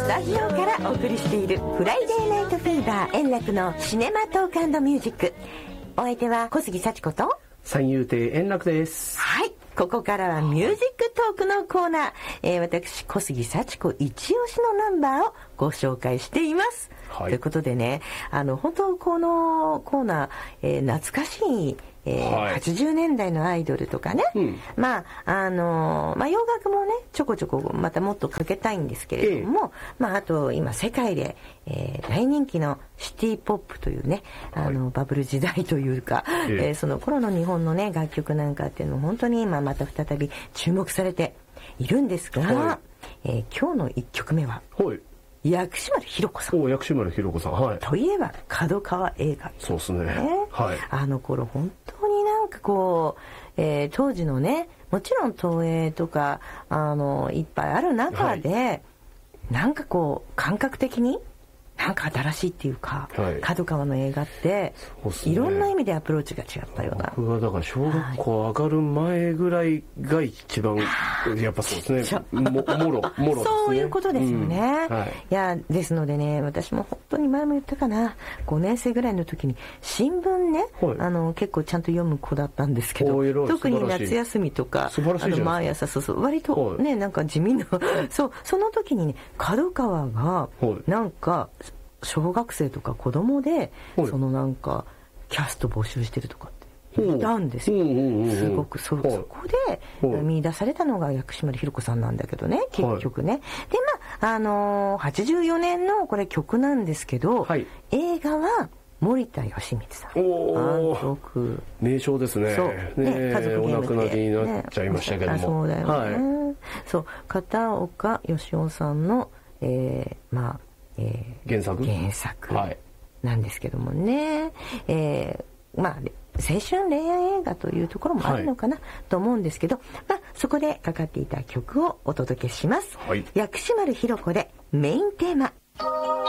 タジオからお送りしているフライデーナイトフィーバー円楽のシネマトーク&ミュージック。お相手は小杉幸子と三遊亭円楽です。 はい、ここからはミュージックトークのコーナー、私小杉幸子一押しのナンバーをご紹介しています、はい、ということでね、本当このコーナー、懐かしいはい、80年代のアイドルとかね、洋楽もねちょこちょこまたもっとかけたいんですけれども、あと今世界で、大人気のシティポップというね、バブル時代というか、その頃の日本のね楽曲なんかっていうのも本当に今また再び注目されているんですが、今日の1曲目は、薬師丸ひろ子さん。 薬師丸ひろ子さん、はい。 といえば角川映画、 そうですね。はい。 あの頃本当になんかこう、当時のね、もちろん東映とかいっぱいある中で、なんかこう感覚的になんか新しいっていうか、角川の映画って、いろんな意味でアプローチが違ったような。 僕はだから小学校上がる前ぐらいが一番、やっぱそうですね。もろですね。 そういうことですよね。いや、ですのでね、私も本当に前も言ったかな、5年生ぐらいの時に新聞ね、結構ちゃんと読む子だったんですけど、特に夏休みとか、毎朝、割とね、なんか地味な、その時にね、角川が、なんか、小学生とか子供で、そのなんかキャスト募集してるとかって言ったんですよ。すごくそこで見出されたのが薬師丸ひろ子さんなんだけどね、結局ね。で84年のこれ曲なんですけど、映画は森田義満さん監督。 名称ですね。 そうね、家族ゲームでお亡くなりになっちゃいましたけども、 そうだよね。そう、片岡義雄さんの原作なんですけどもね、青春恋愛映画というところもあるのかなと思うんですけど、そこでかかっていた曲をお届けします。薬師丸ひろ子でメインテーマ。